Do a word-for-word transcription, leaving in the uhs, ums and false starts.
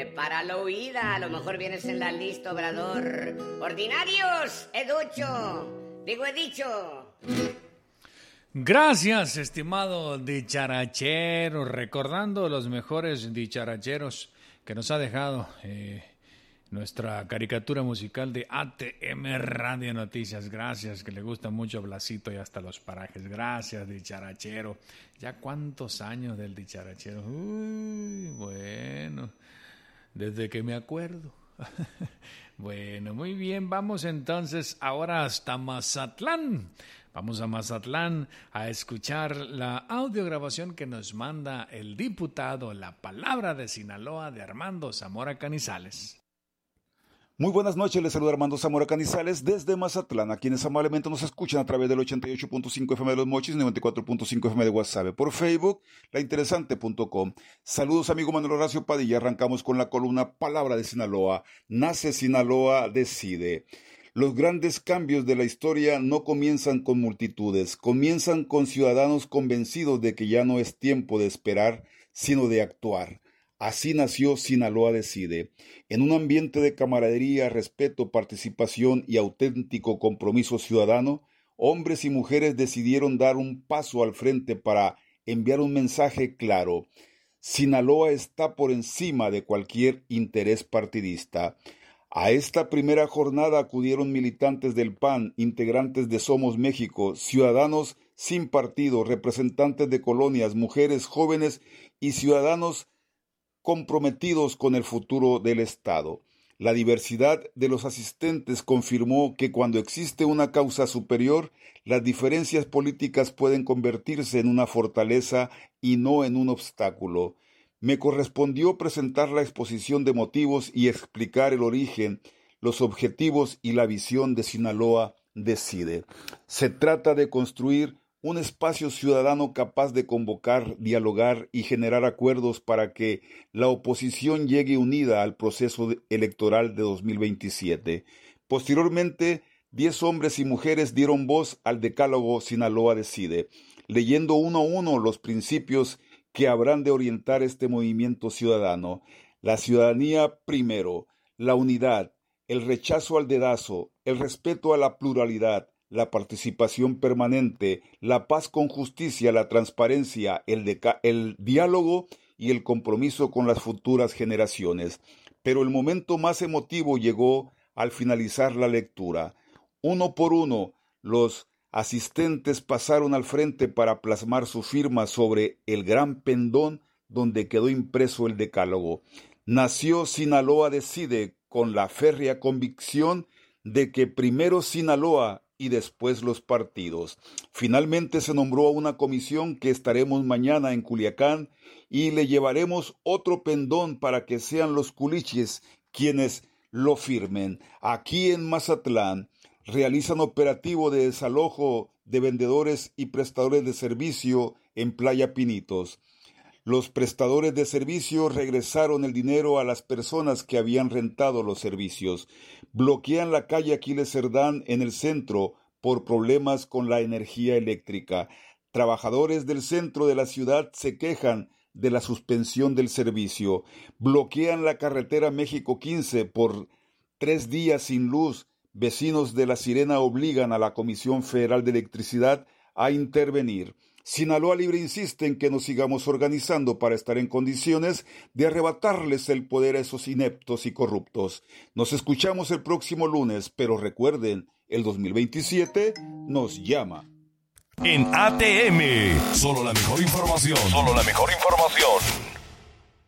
Prepara la huida, a lo mejor vienes en la lista, obrador. Ordinarios, he dicho, digo he dicho. Gracias, estimado dicharachero, recordando los mejores dicharacheros que nos ha dejado eh, nuestra caricatura musical de A T M Radio Noticias. Gracias, que le gusta mucho Blasito y hasta los parajes. Gracias, dicharachero. Ya cuántos años del dicharachero. Uy, bueno, desde que me acuerdo. Bueno, muy bien, vamos entonces ahora hasta Mazatlán. Vamos a Mazatlán a escuchar la audiograbación que nos manda el diputado La Palabra de Sinaloa de Armando Zamora Canizales. Muy buenas noches, les saluda Armando Zamora Canizales desde Mazatlán, a quienes amablemente nos escuchan a través del ochenta y ocho punto cinco F M de Los Mochis y noventa y cuatro punto cinco F M de Guasave, por Facebook, la interesante punto com. Saludos, amigo Manuel Horacio Padilla. Arrancamos con la columna Palabra de Sinaloa. Nace Sinaloa, decide. Los grandes cambios de la historia no comienzan con multitudes, comienzan con ciudadanos convencidos de que ya no es tiempo de esperar, sino de actuar. Así nació Sinaloa Decide. En un ambiente de camaradería, respeto, participación y auténtico compromiso ciudadano, hombres y mujeres decidieron dar un paso al frente para enviar un mensaje claro. Sinaloa está por encima de cualquier interés partidista. A esta primera jornada acudieron militantes del P A N, integrantes de Somos México, ciudadanos sin partido, representantes de colonias, mujeres, jóvenes y ciudadanos comprometidos con el futuro del Estado. La diversidad de los asistentes confirmó que cuando existe una causa superior, las diferencias políticas pueden convertirse en una fortaleza y no en un obstáculo. Me correspondió presentar la exposición de motivos y explicar el origen, los objetivos y la visión de Sinaloa Decide. Se trata de construir un espacio ciudadano capaz de convocar, dialogar y generar acuerdos para que la oposición llegue unida al proceso electoral de dos mil veintisiete. Posteriormente, diez hombres y mujeres dieron voz al decálogo Sinaloa Decide, leyendo uno a uno los principios que habrán de orientar este movimiento ciudadano. La ciudadanía primero, la unidad, el rechazo al dedazo, el respeto a la pluralidad, la participación permanente, la paz con justicia, la transparencia, el, deca- el diálogo y el compromiso con las futuras generaciones. Pero el momento más emotivo llegó al finalizar la lectura. Uno por uno, los asistentes pasaron al frente para plasmar su firma sobre el gran pendón donde quedó impreso el decálogo. Nació Sinaloa Decide con la férrea convicción de que primero Sinaloa y después los partidos. Finalmente se nombró a una comisión que estaremos mañana en Culiacán y le llevaremos otro pendón para que sean los culiches quienes lo firmen. Aquí en Mazatlán realizan operativo de desalojo de vendedores y prestadores de servicio en Playa Pinitos. Los prestadores de servicio regresaron el dinero a las personas que habían rentado los servicios. Bloquean la calle Aquiles Cerdán en el centro por problemas con la energía eléctrica. Trabajadores del centro de la ciudad se quejan de la suspensión del servicio. Bloquean la carretera México quince por tres días sin luz. Vecinos de La Sirena obligan a la Comisión Federal de Electricidad a intervenir. Sinaloa Libre insiste en que nos sigamos organizando para estar en condiciones de arrebatarles el poder a esos ineptos y corruptos. Nos escuchamos el próximo lunes, pero recuerden, el dos mil veintisiete nos llama. En A T M, solo la mejor información. Solo la mejor información.